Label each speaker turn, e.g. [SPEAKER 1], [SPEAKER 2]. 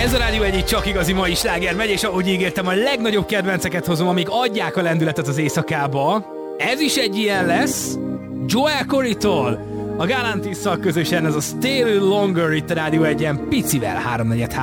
[SPEAKER 1] Ez a Rádió Egy csak igazi mai sláger megy, és ahogy ígértem, a legnagyobb kedvenceket hozom, amik adják a lendületet az éjszakába. Ez is egy ilyen lesz. Joel Corey-tól a Galantisszal közösen ez a Stay Longer itt a Rádió Egyen, picivel 3-4-3.